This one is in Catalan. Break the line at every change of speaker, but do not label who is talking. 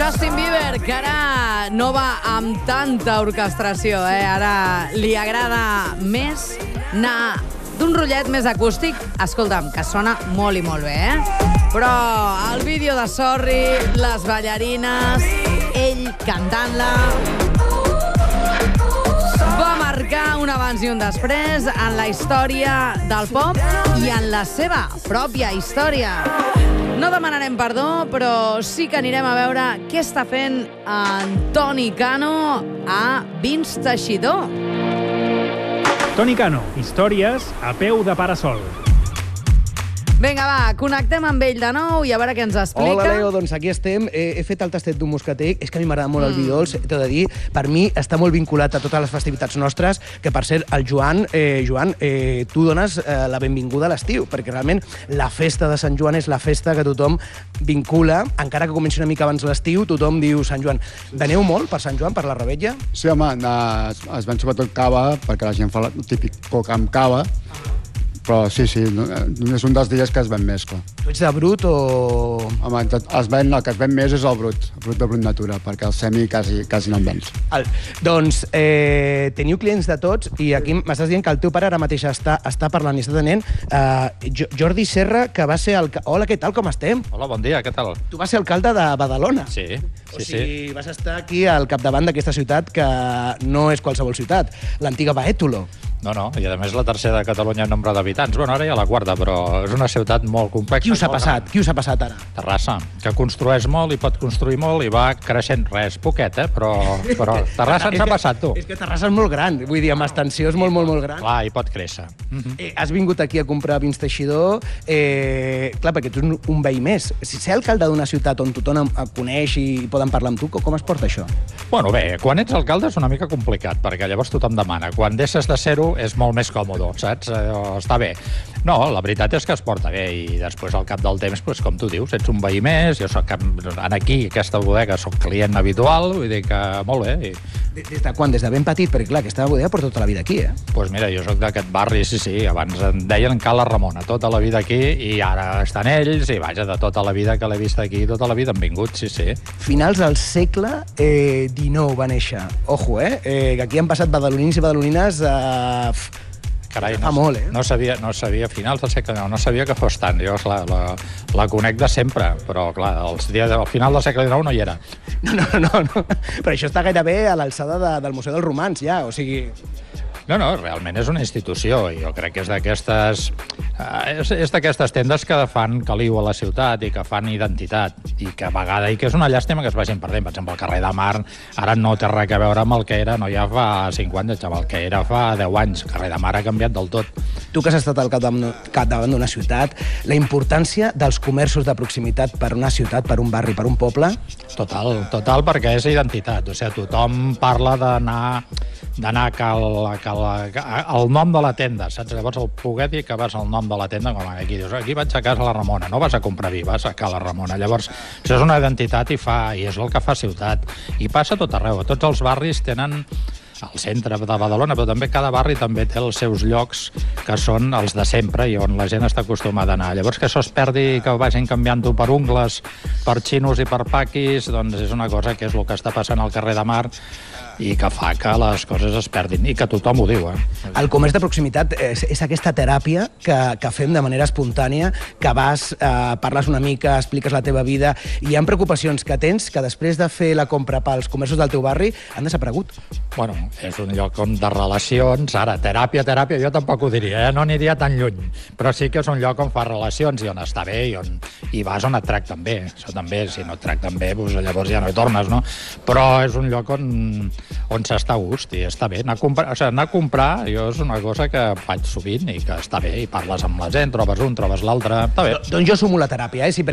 Justin Bieber, que ara no va amb tanta orquestració, Ara li agrada més anar d'un rotllet més acústic. Escolta'm, que sona molt i molt bé, Però el vídeo de Sorry, les ballarines, ell cantant-la, va marcar un abans i un després en la història del pop i en la seva pròpia història. No demanarem perdó, però sí que anirem a veure què està fent en Toni Cano a Vins Teixidor.
Toni Cano, històries a peu de parasol.
Vinga, va, connectem amb ell de nou i a veure què ens explica.
Hola, Leo, doncs aquí estem. He fet el tastet d'un mosqueter. És que a mi m'agrada molt el vi dolç, t'he de dir. Per mi està molt vinculat a totes les festivitats nostres, que per cert, el Joan, tu dones la benvinguda a l'estiu, perquè realment la festa de Sant Joan és la festa que tothom vincula, encara que comenci una mica abans l'estiu, tothom diu Sant Joan. Veneu molt per Sant Joan, per la Revetlla?
Sí, home, es ven sobretot cava, perquè la gent fa el típic coca amb cava, però sí, és un dels dies que es ven més, clar.
Tu ets de brut o...?
Home, el que es ven més és el brut de brut natura, perquè el semi quasi no en vens.
Doncs teniu clients de tots i aquí m'estàs dient que el teu pare ara mateix està parlant i està tenint Jordi Serra, que va ser el... Hola, què tal, com estem?
Hola, bon dia, què tal?
Tu vas ser alcalde de Badalona.
Sí.
O sigui, vas estar aquí al capdavant d'aquesta ciutat que no és qualsevol ciutat, l'antiga Baètolo.
No, i a més la tercera de Catalunya en nombre d'habitants. Bueno, ara ja la quarta, però és una ciutat molt complexa.
Qui us ha passat? Qui us ha passat ara?
Terrassa, que construeix molt i pot construir molt i va creixent poquet, però Terrassa ens ha passat, tu.
És que Terrassa és molt gran, vull dir, amb extensió és molt gran.
Clar, i pot créixer.
Has vingut aquí a comprar Vins Teixidor, clar, perquè tu ets un veí més. Si ser alcalde d'una ciutat on tothom et coneix i poden parlar amb tu, com es porta això?
Bueno, bé, quan ets alcalde és una mica complicat, perquè llavors tothom demana. Quan deixes de ser-ho és molt més còmode, saps? Està bé. No, la veritat és que es porta bé i després al cap del temps, com tu dius, ets un veí més, jo soc aquí, aquesta bodega, soc client habitual, vull dir que molt bé.
Des de quan? Des de ben petit? Perquè clar, aquesta bodega porta tota la vida aquí,
Doncs mira, jo soc d'aquest barri, sí, abans em deien Cala Ramona, tota la vida aquí, i ara estan ells, i vaja, de tota la vida que l'he vist aquí, tota la vida han vingut, sí.
Finals del segle XIX va néixer. Ojo, que aquí han passat badalonins i badalonines
Carai,
fa molt,
No sabia finals del segle XIX, no sabia que fos tant. Jo, clar, la conec de sempre, però, clar, al final del segle XIX no hi era.
No. Però això està gairebé a l'alçada del Museu dels Romans, ja, o sigui...
No, realment és una institució i jo crec que és d'aquestes tendes que fan caliu a la ciutat i que fan identitat i que a vegades, i que és una llàstima que es vagin perdent. Per exemple, el carrer de Mar ara no té res a veure amb el que era, no ja fa 50 anys, el que era fa 10 anys. El carrer de Mar ha canviat del tot.
Tu que has estat al capdavant d'una ciutat, la importància dels comerços de proximitat per una ciutat, per un barri, per un poble?
Total, perquè és identitat. O sigui, tothom parla d'anar al nom de la tenda, saps? Llavors el poder dir que vas al nom de la tenda, com aquí dius, aquí vaig a casa la Ramona, no vas a comprar vi, vas a casa la Ramona. Llavors, això és una identitat i és el que fa ciutat. I passa a tot arreu. Tots els barris tenen al centre de Badalona, però també cada barri també té els seus llocs que són els de sempre i on la gent està acostumada a anar. Llavors que això es perdi i que ho vagin canviant-ho per ungles, per xinos i per paquis, doncs és una cosa que és el que està passant al carrer de Mar i que fa que les coses es perdin i que tothom ho diu.
El comerç de proximitat és aquesta teràpia que fem de manera espontània, que vas, parles una mica, expliques la teva vida i hi ha preocupacions que tens que després de fer la compra pels comerços del teu barri han desaparegut.
Bueno, és un lloc de relacions. Ara, teràpia, jo tampoc ho diria, no aniria tan lluny, però sí que és un lloc on fa relacions i on està bé i vas on et tracten bé. Això també, si no et tracten bé, doncs llavors ja no hi tornes, no? Però és un lloc on s'està a gust i està bé. Anar a comprar jo és una cosa que faig sovint i que està bé, i parles amb la gent, trobes un, trobes l'altre, està bé.
Doncs jo sumo la teràpia,